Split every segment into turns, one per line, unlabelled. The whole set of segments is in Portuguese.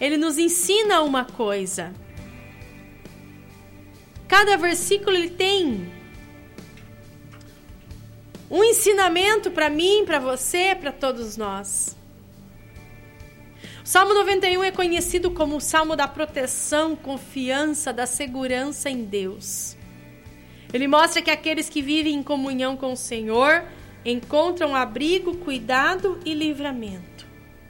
ele nos ensina uma coisa. Cada versículo ele tem um ensinamento para mim, para você, para todos nós. O Salmo 91 é conhecido como o Salmo da proteção, confiança, da segurança em Deus. Ele mostra que aqueles que vivem em comunhão com o Senhor encontram abrigo, cuidado e livramento.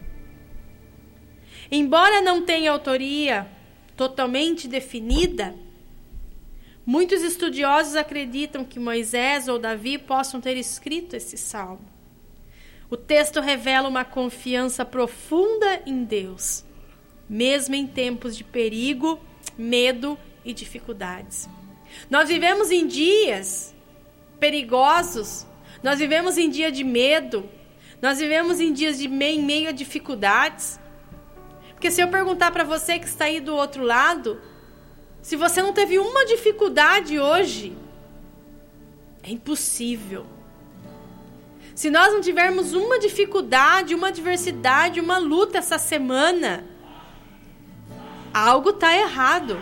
Embora não tenha autoria totalmente definida, muitos estudiosos acreditam que Moisés ou Davi possam ter escrito esse salmo. O texto revela uma confiança profunda em Deus, mesmo em tempos de perigo, medo e dificuldades. Nós vivemos em dias perigosos, nós vivemos em dia de medo, nós vivemos em dias em meio a dificuldades. Porque se eu perguntar para você que está aí do outro lado, se você não teve uma dificuldade hoje, é impossível. Se nós não tivermos uma dificuldade, uma adversidade, uma luta essa semana, algo está errado.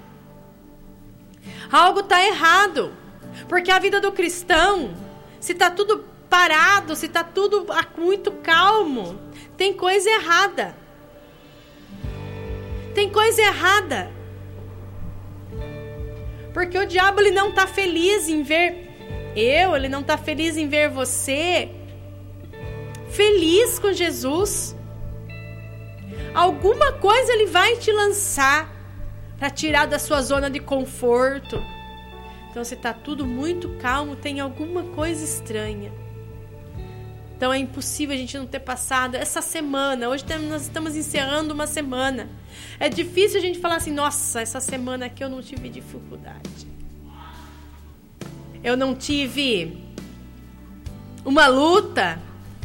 Algo está errado. Porque a vida do cristão, se está tudo parado, se está tudo muito calmo, tem coisa errada. Tem coisa errada. Porque o diabo ele não está feliz em ver ele não está feliz em ver você feliz com Jesus. Alguma coisa ele vai te lançar para tirar da sua zona de conforto. Então, se está tudo muito calmo, tem alguma coisa estranha. Então, é impossível a gente não ter passado essa semana. Hoje nós estamos encerrando uma semana. É difícil a gente falar assim, nossa, essa semana aqui eu não tive dificuldade. Eu não tive uma luta.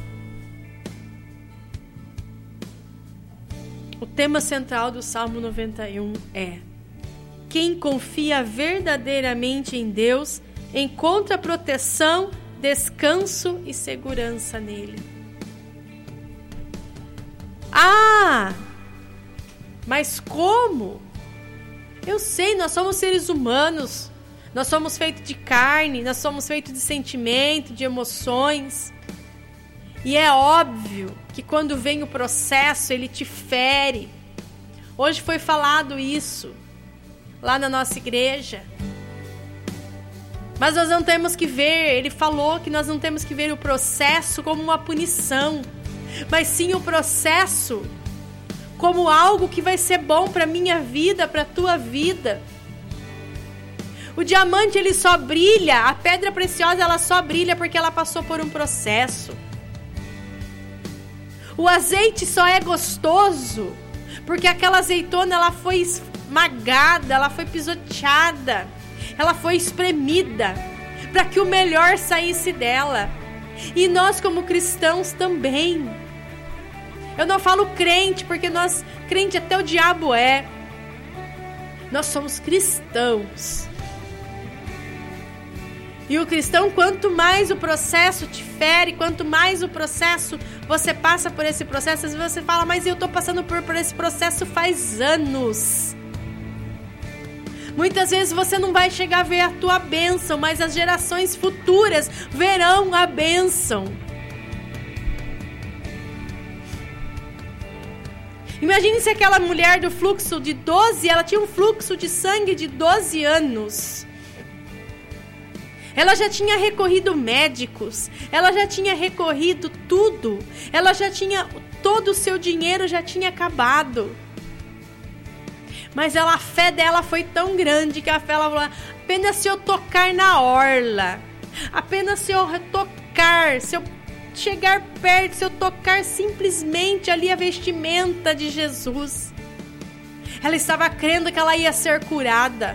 O tema central do Salmo 91 é: quem confia verdadeiramente em Deus encontra proteção, descanso e segurança nele. Ah, mas como? Eu sei, nós somos seres humanos. Nós somos feitos de carne, nós somos feitos de sentimento, de emoções. E é óbvio que quando vem o processo, ele te fere. Hoje foi falado isso lá na nossa igreja. Mas nós não temos que ver, ele falou que nós não temos que ver o processo como uma punição, mas sim o processo como algo que vai ser bom para a minha vida, para a tua vida. O diamante ele só brilha, a pedra preciosa ela só brilha porque ela passou por um processo. O azeite só é gostoso porque aquela azeitona ela foi esmagada, ela foi pisoteada, ela foi espremida para que o melhor saísse dela. E nós como cristãos também. Eu não falo crente porque nós, crente até o diabo é. Nós somos cristãos. E o cristão, quanto mais o processo te fere, quanto mais o processo, você passa por esse processo, às vezes você fala, mas eu estou passando por esse processo faz anos. Muitas vezes você não vai chegar a ver a tua bênção, mas as gerações futuras verão a bênção. Imagine se aquela mulher do fluxo de 12, ela tinha um fluxo de sangue de 12 anos. Ela já tinha recorrido médicos, ela já tinha recorrido tudo, ela já tinha, todo o seu dinheiro já tinha acabado. Mas a fé dela foi tão grande que a fé ela falou, apenas se eu tocar na orla, apenas se eu tocar, se eu chegar perto, se eu tocar simplesmente ali a vestimenta de Jesus, ela estava crendo que ela ia ser curada.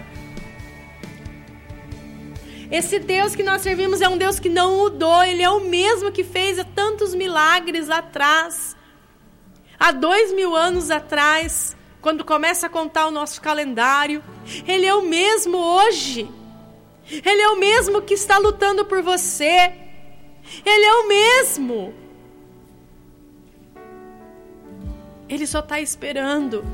Esse Deus que nós servimos é um Deus que não mudou. Ele é o mesmo que fez tantos milagres lá atrás. Há 2000 anos atrás, quando começa a contar o nosso calendário. Ele é o mesmo hoje. Ele é o mesmo que está lutando por você. Ele é o mesmo. Ele só está esperando